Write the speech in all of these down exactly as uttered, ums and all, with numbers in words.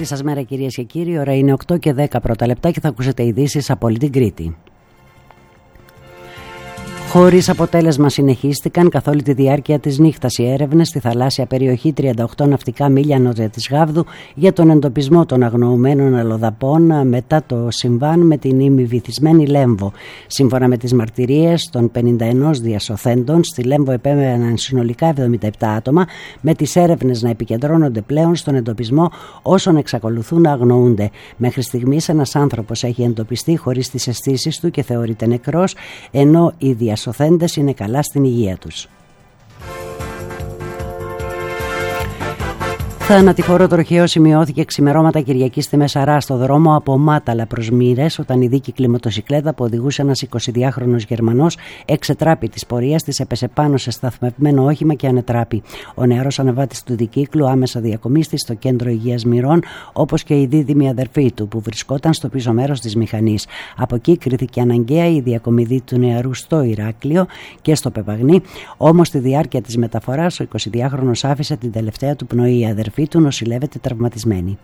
Καλή σας μέρα κυρίες και κύριοι, η ώρα είναι οκτώ και δέκα πρώτα λεπτά και θα ακούσετε ειδήσεις από όλη την Κρήτη. Χωρίς αποτέλεσμα συνεχίστηκαν καθ' όλη τη διάρκεια της νύχτας οι έρευνες στη θαλάσσια περιοχή τριάντα οκτώ ναυτικά μίλια νότια της Γάβδου για τον εντοπισμό των αγνοωμένων αλλοδαπών μετά το συμβάν με την ημιβυθισμένη Λέμβο. Σύμφωνα με τις μαρτυρίες των πενήντα ένα διασωθέντων, στη Λέμβο επέμεναν συνολικά εβδομήντα επτά άτομα, με τις έρευνες να επικεντρώνονται πλέον στον εντοπισμό όσων εξακολουθούν να αγνοούνται. Μέχρι στιγμής ένας άνθρωπος έχει εντοπιστεί χωρίς τις αισθήσεις του και θεωρείται νεκρός, ενώ οι διασωθέντες είναι καλά στην υγεία τους. Θανατηφόρο τροχαίο σημειώθηκε ξημερώματα Κυριακή στη Μεσαρά στο δρόμο από Μάταλα προς Μοίρες, όταν η δίκυκλη μοτοσικλέτα που οδηγούσε ένας εικοσιδυάχρονος Γερμανός εξετράπη της πορείας της, έπεσε πάνω σε σταθμευμένο όχημα και ανετράπη. Ο νεαρός ανεβάτης του δικύκλου άμεσα διακομίστη στο κέντρο υγείας Μυρών, όπως και η δίδυμη αδερφή του που βρισκόταν στο πίσω μέρος της μηχανής. Από εκεί κρίθηκε αναγκαία η διακομιδή του νεαρού στο Ηράκλειο και στο Πεπαγνί, όμως στη διάρκεια της μεταφοράς ο εικοσιδυάχρονος άφησε την τελευταία του πνοή. Η αδερφή του νοσηλεύεται τραυματισμένη.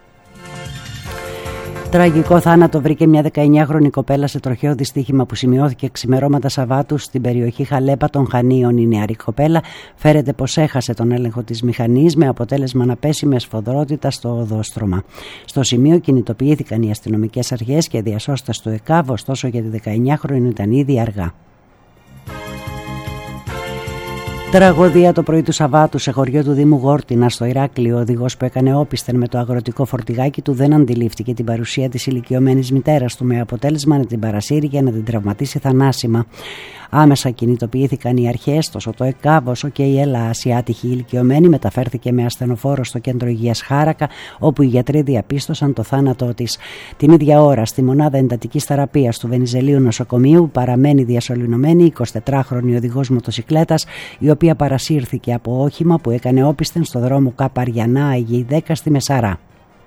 Τραγικό θάνατο βρήκε μια δεκαεννιάχρονη κοπέλα σε τροχαίο δυστύχημα που σημειώθηκε ξημερώματα Σαββάτου στην περιοχή Χαλέπα των Χανίων. Η νεαρή κοπέλα φέρεται πως έχασε τον έλεγχο της μηχανής, με αποτέλεσμα να πέσει με σφοδρότητα στο οδόστρωμα. Στο σημείο κινητοποιήθηκαν οι αστυνομικές αρχές και διασώστες του ΕΚΑΒ, ωστόσο για τη δεκαεννιάχρονη ήταν ήδη αργά. Τραγωδία το πρωί του Σαββάτου σε χωριό του Δήμου Γόρτινα στο Ηράκλειο. Ο οδηγός που έκανε όπισθεν με το αγροτικό φορτηγάκι του δεν αντιλήφθηκε την παρουσία της ηλικιωμένης μητέρας του, με αποτέλεσμα να την παρασύρει και να την τραυματίσει θανάσιμα. Άμεσα κινητοποιήθηκαν οι αρχές, τόσο το ΕΚΑΒ όσο και η ΕΛΑ. Η άτυχη ηλικιωμένη μεταφέρθηκε με ασθενοφόρο στο κέντρο υγείας Χάρακα, όπου οι γιατροί διαπίστωσαν το θάνατό της. Την ίδια ώρα, στη μονάδα εντατικής θεραπείας του Βενιζελίου νοσοκομείου παραμένει διασωληνωμένη η εικοσιτετράχρονη οδηγός μοτοσικλέτας, η οποία παρασύρθηκε από όχημα που έκανε όπισθεν στο δρόμο Καπαριανά Αγίη δέκα στη Μεσαρά.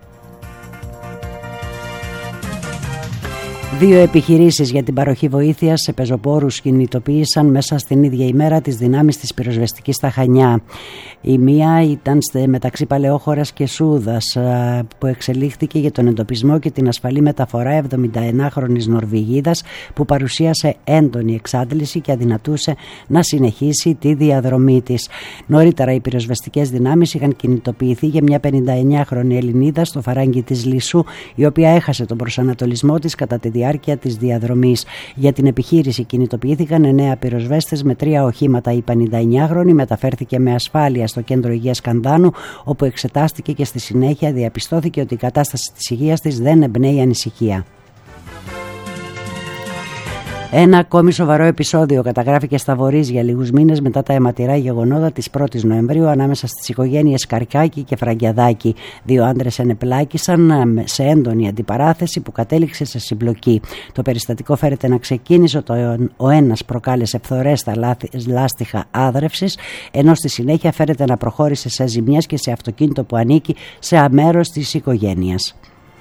Δύο επιχειρήσεις για την παροχή βοήθειας σε πεζοπόρους κινητοποίησαν μέσα στην ίδια ημέρα τις δυνάμεις της πυροσβεστικής στα Χανιά. Η μία ήταν μεταξύ Παλαιόχωρας και Σούδας, που εξελίχθηκε για τον εντοπισμό και την ασφαλή μεταφορά εβδομηνταεννάχρονης Νορβηγίδας που παρουσίασε έντονη εξάντληση και αδυνατούσε να συνεχίσει τη διαδρομή της. Νωρίτερα οι πυροσβεστικές δυνάμεις είχαν κινητοποιηθεί για μια πενηνταεννιάχρονη Ελληνίδα στο φαράγγι της Λυσού, η οποία έχασε τον προσανατολισμό της κατά τη διάρκεια της διαδρομής. Για την επιχείρηση κινητοποιήθηκαν εννέα πυροσβέστες με τρία οχήματα. Η πενηνταεννιάχρονη μεταφέρθηκε με ασφάλεια στο κέντρο υγείας Κανδάνου, όπου εξετάστηκε και στη συνέχεια διαπιστώθηκε ότι η κατάσταση της υγείας της δεν εμπνέει ανησυχία. Ένα ακόμη σοβαρό επεισόδιο καταγράφηκε στα Βορείς για λίγους μήνες μετά τα αιματηρά γεγονότα της πρώτης Νοεμβρίου ανάμεσα στις οικογένειες Καρκάκη και Φραγκιαδάκη. Δύο άντρες ενεπλάκησαν σε έντονη αντιπαράθεση που κατέληξε σε συμπλοκή. Το περιστατικό φέρεται να ξεκίνησε όταν ο ένας προκάλεσε φθορές στα λάστιχα άδρευσης, ενώ στη συνέχεια φέρεται να προχώρησε σε ζημιές και σε αυτοκίνητο που ανήκει σε αμέρος της οικογένειας.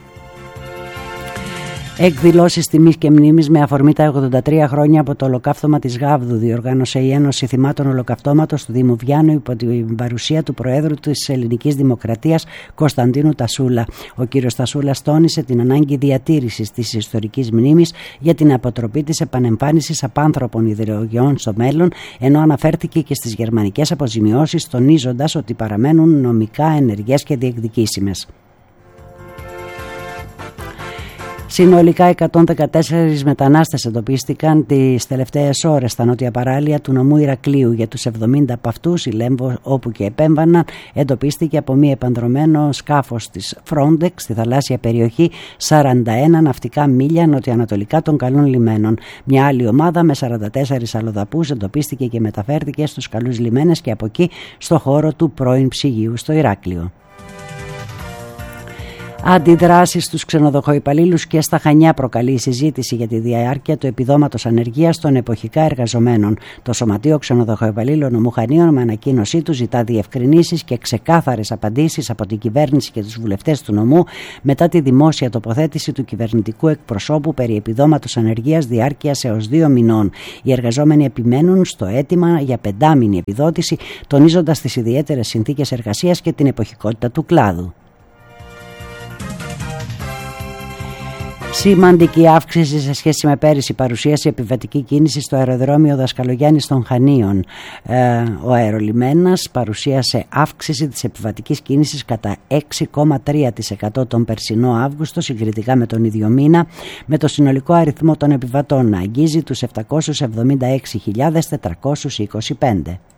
Εκδηλώσεις τιμής και μνήμης με αφορμή τα ογδόντα τρία χρόνια από το ολοκαύτωμα της Γάβδου διοργάνωσε η Ένωση Θυμάτων Ολοκαυτώματος του Δήμου Βιάνου υπό την παρουσία του Προέδρου της Ελληνικής Δημοκρατίας Κωνσταντίνου Τασούλα. Ο κ. Τασούλας τόνισε την ανάγκη διατήρησης της ιστορικής μνήμης για την αποτροπή της επανεμφάνισης απάνθρωπων ιδεολογιών στο μέλλον, ενώ αναφέρθηκε και στις γερμανικές αποζημιώσεις, τονίζοντας ότι παραμένουν νομικά ενεργές και διεκδικήσιμες. Συνολικά εκατόν δεκατέσσερις μετανάστες εντοπίστηκαν τις τελευταίες ώρες στα νότια παράλια του νομού Ηρακλείου. Για τους εβδομήντα από αυτούς, η Λέμβο, όπου και επέμβαναν, εντοπίστηκε από μη επανδρωμένο σκάφος της Frontex στη θαλάσσια περιοχή σαράντα ένα ναυτικά μίλια νοτιοανατολικά των Καλών Λιμένων. Μια άλλη ομάδα με σαράντα τέσσερις αλλοδαπούς εντοπίστηκε και μεταφέρθηκε στους Καλούς Λιμένες και από εκεί στο χώρο του πρώην ψυγείου στο Ηράκλειο. Αντιδράσεις στους ξενοδοχοϊπαλλήλους και στα Χανιά προκαλεί η συζήτηση για τη διάρκεια του επιδόματος ανεργίας των εποχικά εργαζομένων. Το Σωματείο Ξενοδοχοϊπαλλήλων Νομού Χανίων με ανακοίνωσή του ζητά διευκρινήσεις και ξεκάθαρες απαντήσεις από την κυβέρνηση και τους βουλευτές του νομού μετά τη δημόσια τοποθέτηση του κυβερνητικού εκπροσώπου περί επιδόματος ανεργίας διάρκειας έως δύο μηνών. Οι εργαζόμενοι επιμένουν στο αίτημα για πεντάμηνη επιδότηση, τονίζοντας τις ιδιαίτερες συνθήκες εργασίας και την εποχικότητα του κλάδου. Σημαντική αύξηση σε σχέση με πέρυσι παρουσίασε επιβατική κίνηση στο αεροδρόμιο Δασκαλογιάννης των Χανίων. Ε, ο αερολιμένας παρουσίασε αύξηση της επιβατικής κίνησης κατά έξι κόμμα τρία τοις εκατό τον περσινό Αύγουστο συγκριτικά με τον ίδιο μήνα, με το συνολικό αριθμό των επιβατών να αγγίζει τους επτακόσιους εβδομήντα έξι χιλιάδες τετρακόσιους είκοσι πέντε.